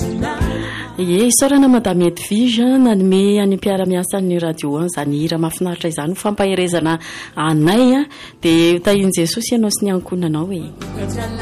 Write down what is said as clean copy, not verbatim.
Isaorana madame Edvige nanome any mpiara-miasa ny radio an izany hira mahafinaritra izany fampaherezana anay dia tahian' Jesosy ianao sy ny ankonanao